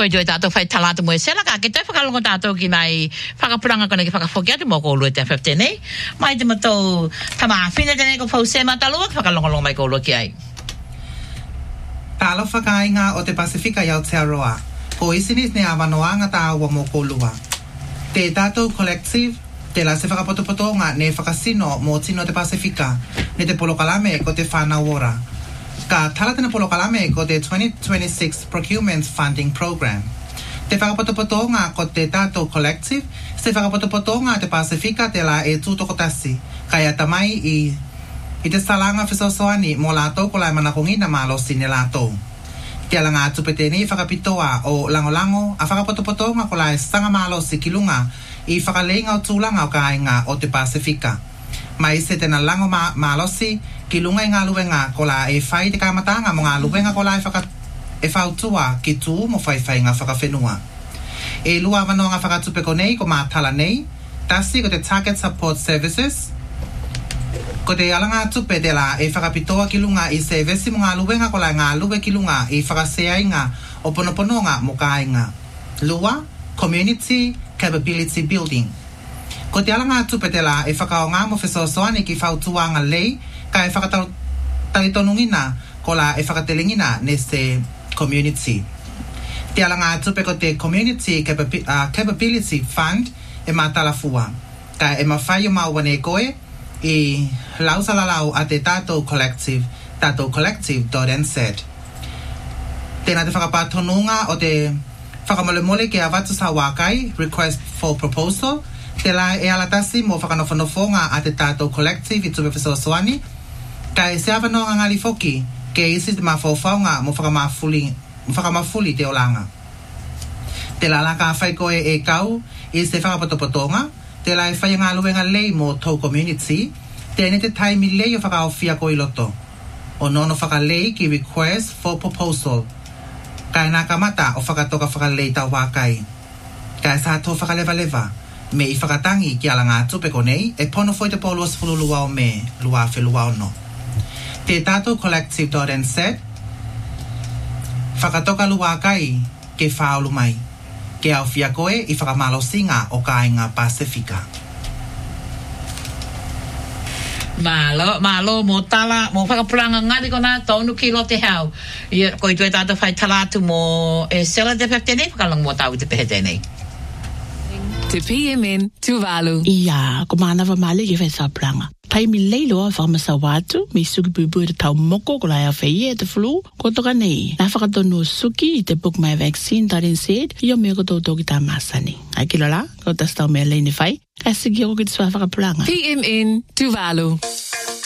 Koe tue tātou whai talata moe sela ka, ke toi whakalongo tātou ki mai whakapuranga kone ki whakafokia te moko ulu te a15 nei. Mai te matou tama whina tene ko whau se matalua ki whakalongo mai ko ulu ki ai. Talo whakainga o te Pasifika i Aotearoa. Ko isinis ne awanoanga tā awa moko ulua. Te tātou collective, te la se whakapotopotonga ne whakasino mō tino te Pasifika, ne te polokalame ko te whanauora. Ka talatena polokalame ko te 2026 Procurement Funding Program. Te whakapotopotonga ko te tātou collective, se whakapotopotonga te Pasifika te la e tūtokotasi, kaya tamai I te salanga whesosoani mō lātou ko lai manakongina mālosi ne lātou. Te alanga tupeteni whakapitoa o langolango a whakapotopotonga ko lai sanga mālosi ki lunga I whakaleinga o tūlanga o ka ainga o te Pasifika. Mai se tena lango mālosi ki lunga I ngā luenga ko la e whai te kamatanga mo ngā luenga ko la e whautua ki tū mo whaiwhainga whakawhenua. E lua wanoanga whakatupeko nei ko mātala nei, tasi ko te Target Support Services, ko te alanga tupe te la e whakapitoa ki lunga I se vesi mo ngā luenga ko la ngā lue ki lunga I whakaseainga o ponopononga mo ka ainga. Lua, Community Capability Building. Ko te alanga tupe te la e whakaonga mo whesosoani ki whautuanga lei ka e whakatalitonungina ko la e whakatelingina ne se community. Te alanga tupe ko te Community Capability Fund e mātalafua. Ka e mawhai o mauane koe I lausalalau a te tātou collective.nz. Tēnā te whakapātonunga o te whakamolemole ke a watu sa wakai, request for proposal, te la e alatasi mo whakanofonofonga a te tātou collective I tupe whesosoani, ka e se awanoanga ngali foki ke isi te mawhauwhaunga mo whakamafuli te olanga. Te la laka whai koe e kau I se whakapotopotonga, te la e whai ngā luenga lei mo tau community, tēne te taimi lei o whakaawhia ko I loto. O nono whakalei ki request for proposal. Ka e nā kamata o whakatoka whakalei tau wakai. Ka e sa tō whakaleva-leva, me I whakatangi ki ala ngā tupeko nei, e pono foi te pōlua sifulu lua o me, lua whelua ono. Te tātou collective.nz, whakatoka lua kai ke whaolu mai. Ke au fia koe I whakamalosinga o ka ainga Pasifika. Malo, mo tala, mo whakapuranga ngari ko nā tonu ki lo te hau. Ko I tue tātou whai talatu mo e sela te pepte nei, whakalang mo tau te pehe nei. Te PMN Tuvalu. Ia, ko mānawa male ki whai sāpranga. Taimi leilo a whakamasa wātu, me suki pūpū te tau moko ko lai a whai e te flu, ko toka nei. Nā whakatonu suki I te book my vaccine.nz, I o mea ko tōtō ki tā māsani. Ai ki lola, ko tas tau mea leini whai, ka siki o ki te sua whakapuranga. PMN Tuvalu.